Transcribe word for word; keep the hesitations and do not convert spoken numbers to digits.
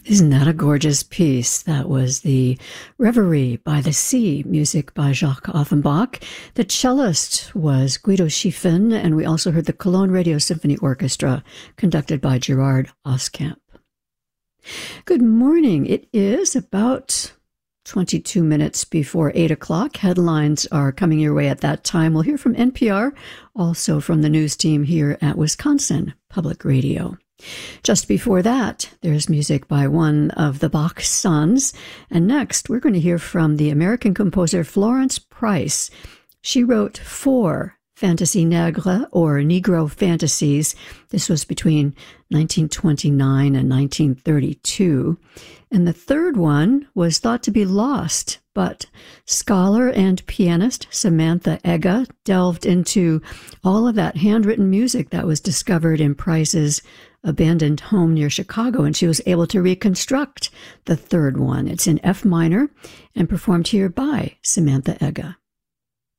Isn't that a gorgeous piece? That was the Reverie by the Sea, music by Jacques Offenbach. The cellist was Guido Schiffen, and we also heard the Cologne Radio Symphony Orchestra, conducted by Gerard Oskamp. Good morning. It is about twenty-two minutes before eight o'clock. Headlines are coming your way at that time. We'll hear from N P R, also from the news team here at Wisconsin Public Radio. Just before that, there's music by one of the Bach sons. And next, we're going to hear from the American composer Florence Price. She wrote four Fantasy Negre, or Negro fantasies. This was between nineteen twenty-nine and nineteen thirty-two. And the third one was thought to be lost, but scholar and pianist Samantha Ega delved into all of that handwritten music that was discovered in Price's abandoned home near Chicago, and she was able to reconstruct the third one. It's in F minor and performed here by Samantha Ega.